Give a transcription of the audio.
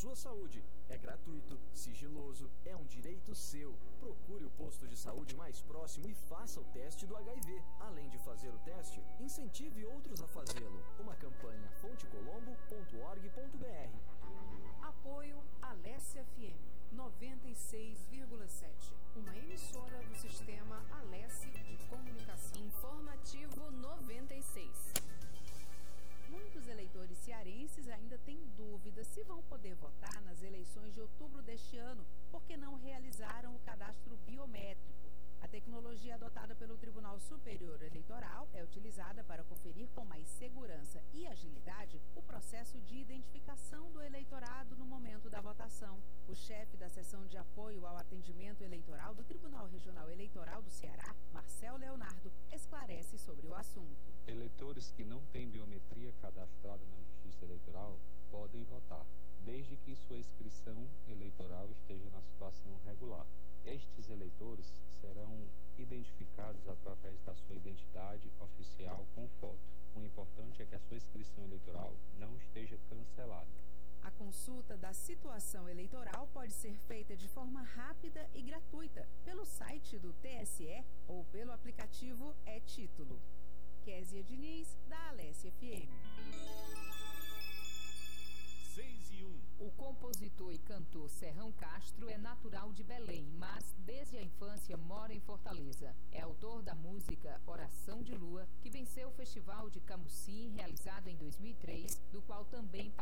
sua saúde. É gratuito, sigiloso, é um direito seu. Procure o posto de saúde mais próximo e faça o teste do HIV. Além de fazer o teste, incentive outros a fazê-lo. Uma campanha fontecolombo.org.br. Apoio Alessia FM 96,7. Uma emissora do sistema Alessi de comunicação. Informativo 96. Muitos eleitores cearenses ainda têm dúvidas se vão poder votar nas eleições de outubro deste ano, porque não realizaram o cadastro biométrico. A tecnologia adotada pelo Tribunal Superior Eleitoral é utilizada para conferir com mais segurança e agilidade o processo de identificação do eleitorado no momento da votação. O chefe da seção de apoio ao atendimento eleitoral do Tribunal Regional Eleitoral do Ceará, Marcel Leonardo, esclarece sobre o assunto. Eleitores que não têm biometria cadastrada na Justiça Eleitoral podem votar, desde que sua inscrição eleitoral esteja na situação regular. Estes eleitores serão identificados através da sua identidade oficial com foto. O importante é que a sua inscrição eleitoral não esteja cancelada. A consulta da situação eleitoral pode ser feita de forma rápida e gratuita pelo site do TSE ou pelo aplicativo e-Título. Kézia Diniz, da Alessia FM. 6:01. O compositor e cantor Serrão Castro é natural de Belém, mas desde a infância mora em Fortaleza. É autor da música Oração de Lua, que venceu o Festival de Camusim, realizado em 2003, do qual também